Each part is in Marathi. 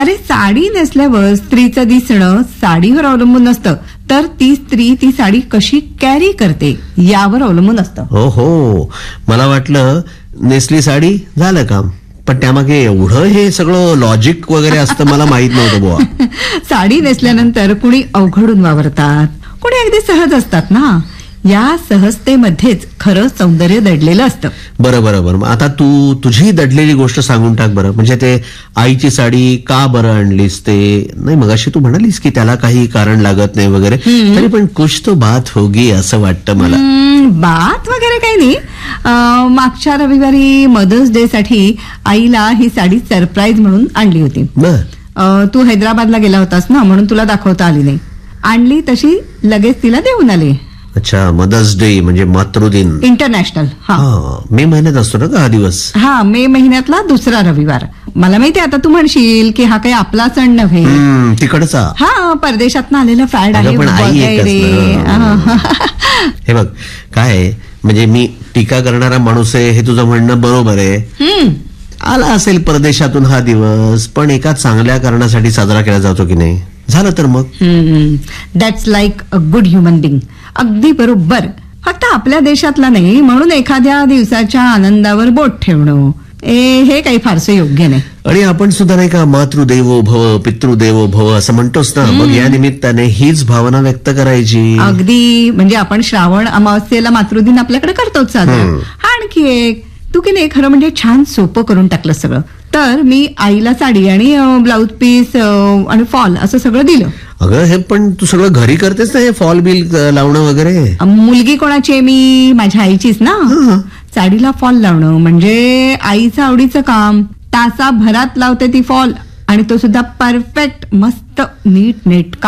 अरे साडी नेसल्यावर स्त्रीचं दिसणं साडीवर अवलंबून नसतं, तर ती स्त्री ती साडी कशी कॅरी करते यावर अवलंबून असतं. हो हो, मला वाटलं नेसली साडी झालं काम, पण त्यामागे एवढं हे सगळं लॉजिक वगैरे असतं मला माहित नव्हतं बुवा. साडी नेसल्यानंतर कुणी अवघडून वावरतात, कुणी अगदी सहज असतात ना. या सहजतेमध्येच खरं सौंदर्य दडलेलं असतं. बरं बरं बरं, आता तू तुझी दडलेली गोष्ट सांगून टाक बरं. म्हणजे ते आईची साडी का बरं आणलीस ते नाही, मगाशी तू म्हणालीस की त्याला काही कारण लागत नाही वगैरे, तरी पण कुछ तो बात होगी असं वाटतं मला. बात वगैरे काही नाही. मागच्या रविवारी मदर्स डे साठी आईला ही साडी सरप्राईज म्हणून आणली होती. बर, तू हैदराबादला गेला होतास ना, म्हणून तुला दाखवता आली नाही. आणली तशी लगेच तिला देऊन आले. अच्छा, मदर्स डे म्हणजे मातृदिन इंटरनॅशनल. मे महिन्यात असतो ना का हा दिवस? हा, मे महिन्यातला दुसरा रविवार. मला माहिती आता तू म्हणशील की हा काही आपला सण नव्हे, तिकडचा. हा, परदेशात आलेला फॅड आहे पण आई वगैरे. हे बघ काय, म्हणजे मी टीका करणारा माणूस आहे हे तुझं म्हणणं बरोबर आहे. आला असेल परदेशातून हा दिवस, पण एका चांगल्या कारणासाठी साजरा केला जातो की नाही, झालं तर मग. That's like a good human being. अगदी बरोबर. फक्त आपल्या देशातला नाही म्हणून एखाद्या दिवसाच्या आनंदावर बोट ठेवणं हे काही फारसं योग्य नाही. आणि आपण सुद्धा नाही का मातृदेवो भव पितृदेवो भव असं म्हणतोस ना, मग या निमित्ताने हीच भावना व्यक्त करायची. अगदी, म्हणजे आपण श्रावण अमावस्येला मातृदिन आपल्याकडे करतोच साजरा. आणखी एक, तू की नाही खरं म्हणजे छान सोपं करून टाकलं सगळं. तर मी आईला साडी आणि ब्लाउज पीस आणि फॉल असं सगळं दिलं. अगं हे पण तू सगळं घरी करतेस ना, हे फॉल बिल लावणं वगैरे? मुलगी कोणाची आहे मी? माझ्या आईचीच ना. साडीला फॉल लावणं म्हणजे आईचं आवडीचं काम. तासाभरात लावते ती फॉल, आणि तो सुद्धा परफेक्ट, मस्त, नीट नेटका.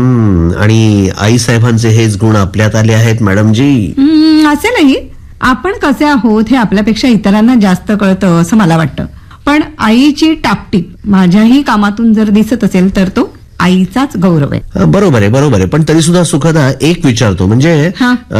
आणि आई साहेबांचे हेच गुण आपल्यात आले आहेत मॅडमजी. असे नाही, आपण कसे आहोत हे आपल्यापेक्षा इतरांना जास्त कळतं असं मला वाटतं. पण आईची टापटीप माझ्याही कामातून जर दिसत असेल तर तो आईचाच गौरव आहे. बरोबर आहे, बरोबर आहे. पण तरी सुद्धा सुखदा एक विचारतो, म्हणजे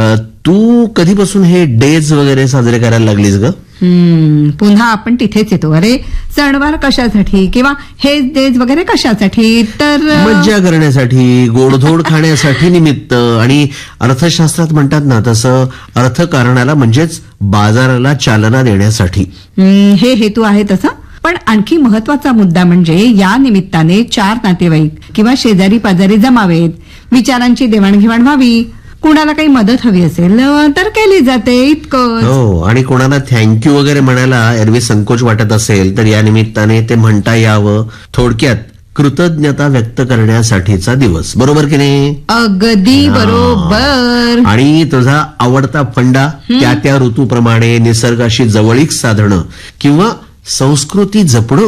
तू कधीपासून हे डेज वगैरे साजरे करायला लागलीस ग? पुन्हा आपण तिथेच येतो. अरे सणवार कशासाठी किंवा हे डेज वगैरे कशासाठी? तर मज्जा करण्यासाठी, गोडधोड खाण्यासाठी निमित्त. आणि अर्थशास्त्रात म्हणतात ना तसं, अर्थकारणाला म्हणजेच बाजाराला चालना देण्यासाठी हे हेतू आहे तसं. पण आणखी महत्वाचा मुद्दा म्हणजे या निमित्ताने 4 नातेवाईक किंवा शेजारी पाजारी जमावेत, विचारांची देवाणघेवाण व्हावी. कुणाला काही मदत हवी असेल तर केली जाते, इतकं. हो, आणि कोणाला थँक्यू वगैरे म्हणायला एरवी संकोच वाटत असेल तर या निमित्ताने ते म्हणता यावं. थोडक्यात कृतज्ञता व्यक्त करण्यासाठीचा दिवस, बरोबर की नाही? अगदी बरोबर. आणि तुझा आवडता फंडा, त्या ऋतूप्रमाणे निसर्गाशी जवळीक साधणं किंवा संस्कृती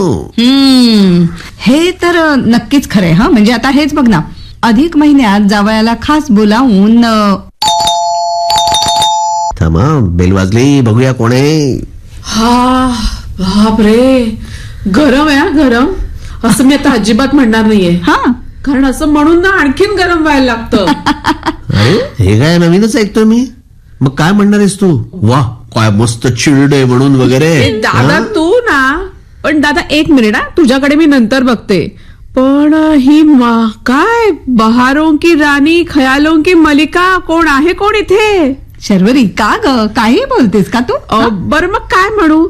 जपणं. हे तर नक्कीच खरंय. म्हणजे आता हेच बघ ना, अधिक महिन्यात जावयाला खास बोलावून. थांबा, बेल वाजली, बघूया कोण आहे. बापरे, गरम आहे. गरम असं मी आता अजिबात म्हणणार नाहीये, कारण असं म्हणून ना आणखीन गरम व्हायला लागतं. अरे हे काय नवीनच ऐकतोय मी. मग काय म्हणणार आहेस तू? वा, काय मस्त चिल्ड आहे म्हणून वगैरे. दादा तू ना, पण दादा एक मिनिट, तुझ्याकडे मी नंतर बघते. पण ही काय बहारों की राणी, खयालों की मलिका कोण आहे? कोण इथे? शर्वरी, का ग, काही बोलतेस का तू? बरं मग काय म्हणू?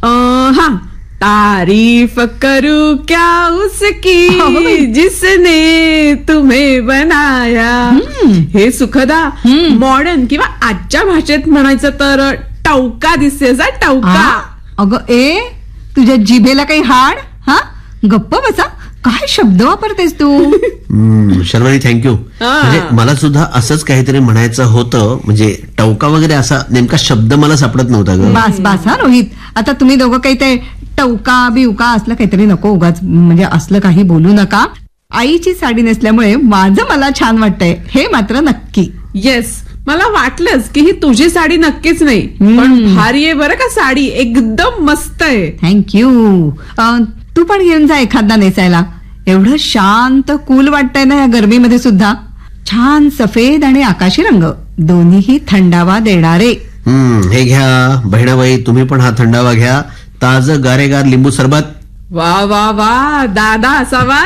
तारीफ करू क्या उसकी जिसने तुम्हें बनाया. हे सुखदा मॉडर्न किंवा आजच्या भाषेत म्हणायचं तर टवका दिसतेस. टवका. अगं ए, तुझ्या जिभेला काही हाड? गप्प बसा, काय शब्द वापरतेस तू? शर्वरी थँक्यू. म्हणजे मला सुद्धा असंच काहीतरी म्हणायचं होतं, म्हणजे टवका वगैरे असा नेमका शब्द मला सापडत नव्हता ग. बास रोहित, आता तुम्ही दोघं काही ते टवका बिवका असलं काहीतरी नको उगाच, म्हणजे असलं काही बोलू नका. आईची साडी नेसल्यामुळे मला छान वाटतंय, हे मात्र नक्की. येस, मला वाटलंच की ही तुझी साडी नक्कीच नाही, पण भारी आहे बरं का साडी, एकदम मस्त आहे. थँक्यू. तू पण घेऊन जा एखादा नेसायला. एवढं शांत कूल वाटतंय ना या गरमीमध्ये सुद्धा. छान सफेद आणि आकाशी रंग, दोन्हीही थंडावा देणारे. हे घ्या बहिणाबाई, तुम्ही पण हा थंडावा घ्या. ताजं गारेगार लिंबू सरबत. वा वा वा, दादा असावा